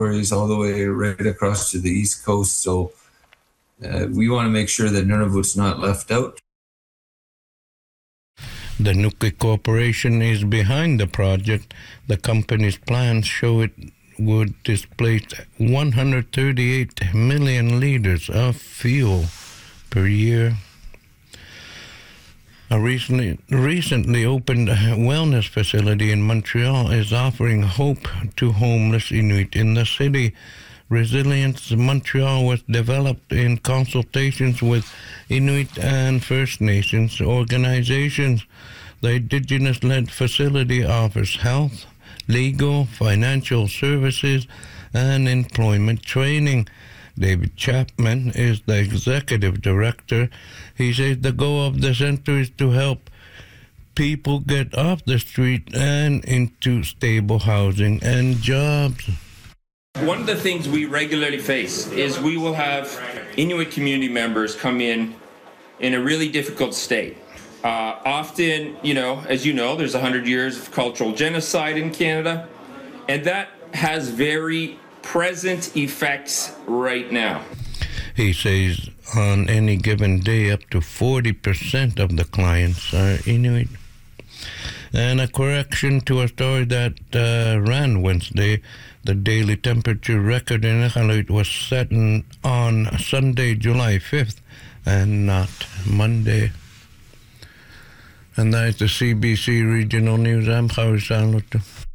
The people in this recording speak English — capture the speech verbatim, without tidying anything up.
territories all the way right across to the East Coast. So uh, we want to make sure that Nunavut's not left out. The Nukik Corporation is behind the project. The company's plans show it would displace one hundred thirty-eight million liters of fuel per year. A recently, recently opened wellness facility in Montreal is offering hope to homeless Inuit in the city. Resilience Montreal was developed in consultations with Inuit and First Nations organizations. The Indigenous-led facility offers health, legal, financial services, and employment training. David Chapman is the executive director. He says the goal of the center is to help people get off the street and into stable housing and jobs. One of the things we regularly face is we will have Inuit community members come in in a really difficult state. Uh, often, you know, as you know, there's one hundred years of cultural genocide in Canada, and that has very present effects right now. He says on any given day, up to forty percent of the clients are Inuit. And a correction to a story that uh, ran Wednesday, the daily temperature record in Iqaluit was set on Sunday, July fifth, and not Monday. And that is the C B C Regional News. I'm Khawi Saluto.